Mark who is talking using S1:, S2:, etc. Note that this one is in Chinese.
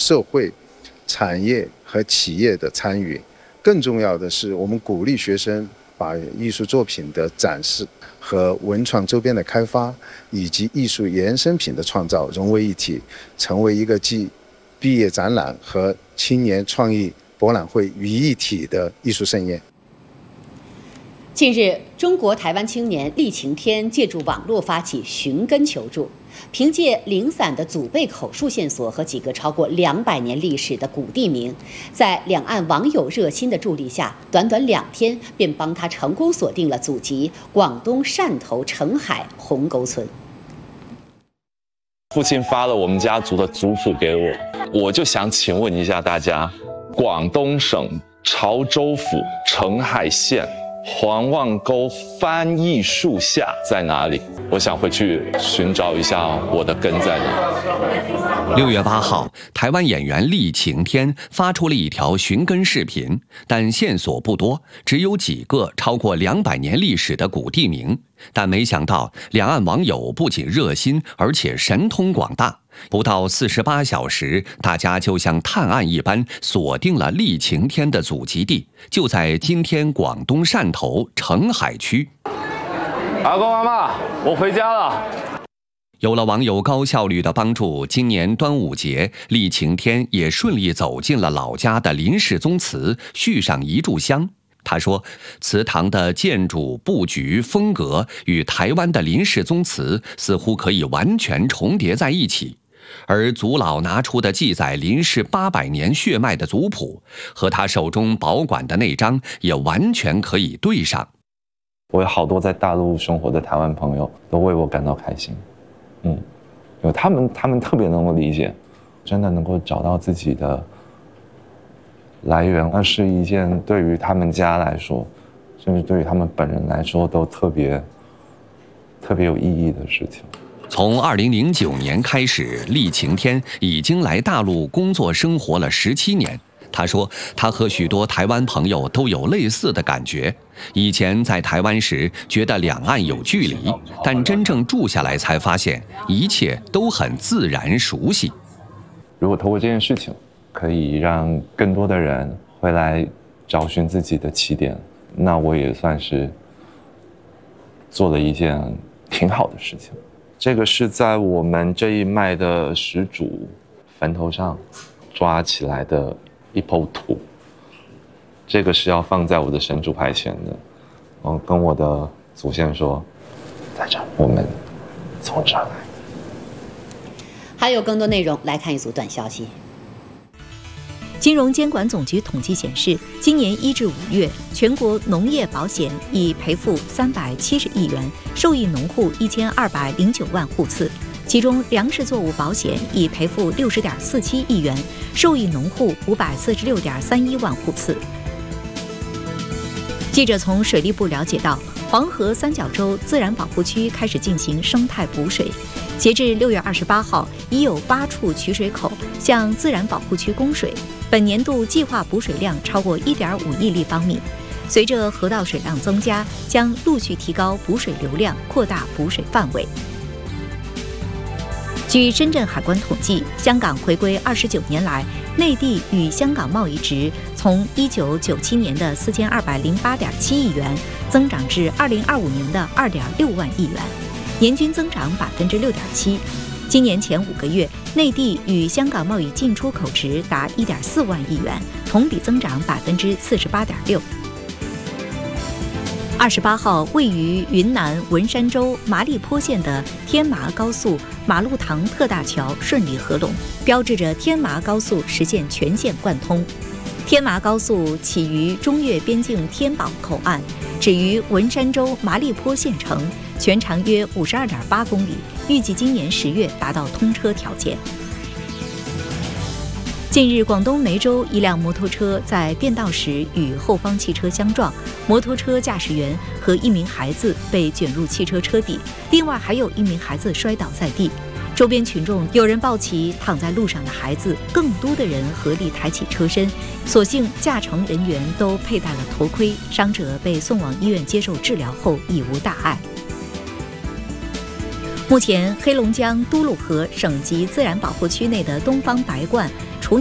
S1: 社会、产业和企业的参与。更重要的是，我们鼓励学生把艺术作品的展示和文创周边的开发，以及艺术衍生品的创造融为一体，成为一个既毕业展览和青年创意博览会于一体的艺术盛宴。
S2: 近日，中国台湾青年厉晴天借助网络发起寻根求助，凭借零散的祖辈口述线索和几个超过200年历史的古地名，在两岸网友热心的助力下，短短2天便帮他成功锁定了祖籍广东汕头澄海鸿沟村。
S3: 父亲发了我们家族的族谱给我就想请问一下大家，广东省潮州府澄海县黄望沟翻译树下在哪里？我想回去寻找一下我的根在哪。
S4: 6月8号，台湾演员厉晴天发出了一条寻根视频，但线索不多，只有几个超过200年历史的古地名。但没想到，两岸网友不仅热心，而且神通广大。不到48小时，大家就像探案一般，锁定了厉晴天的祖籍地，就在今天广东汕头澄海区。
S3: 阿公阿嬷，我回家了。
S4: 有了网友高效率的帮助，今年端午节，厉晴天也顺利走进了老家的林氏宗祠，续上一炷香。他说，祠堂的建筑布局风格与台湾的林氏宗祠似乎可以完全重叠在一起，而祖老拿出的记载林氏800年血脉的族谱，和他手中保管的那张也完全可以对上。
S3: 我有好多在大陆生活的台湾朋友都为我感到开心，因为他们特别能够理解，真的能够找到自己的来源，那是一件对于他们家来说，甚至对于他们本人来说都特别有意义的事情。
S4: 从2009年开始，厉晴天已经来大陆工作生活了17年。他说，他和许多台湾朋友都有类似的感觉。以前在台湾时，觉得两岸有距离，但真正住下来才发现，一切都很自然熟悉。
S3: 如果透过这件事情，可以让更多的人回来找寻自己的起点，那我也算是做了一件挺好的事情。这个是在我们这一脉的始祖坟头上抓起来的一抔土，这个是要放在我的神主牌前的。我跟我的祖先说，在这儿，我们从这儿来。
S2: 还有更多内容，来看一组短消息。
S5: 金融监管总局统计显示，今年1至5月，全国农业保险已赔付370亿元，受益农户1209万户次，其中粮食作物保险已赔付60.47亿元，受益农户546.31万户次。记者从水利部了解到，黄河三角洲自然保护区开始进行生态补水，截至6月28号，已有8处取水口向自然保护区供水。本年度计划补水量超过1.5亿立方米，随着河道水量增加，将陆续提高补水流量，扩大补水范围。据深圳海关统计，香港回归29年来，内地与香港贸易值从1997年的4208.7亿元增长至2025年的2.6万亿元，年均增长6.7%。今年前5个月，内地与香港贸易进出口值达1.4万亿元，同比增长48.6%。28号，位于云南文山州麻栗坡县的天麻高速马路塘特大桥顺利合拢，标志着天麻高速实现全线贯通。天麻高速起于中越边境天宝口岸，止于文山州麻栗坡县城，全长约52.8公里，预计今年10月达到通车条件。近日，广东梅州一辆摩托车在变道时与后方汽车相撞，摩托车驾驶员和一名孩子被卷入汽车车底，另外还有一名孩子摔倒在地。周边群众有人抱起躺在路上的孩子，更多的人合力抬起车身，所幸驾乘人员都佩戴了头盔，伤者被送往医院接受治疗后已无大碍。目前，黑龙江都鲁河省级自然保护区内的东方白鹳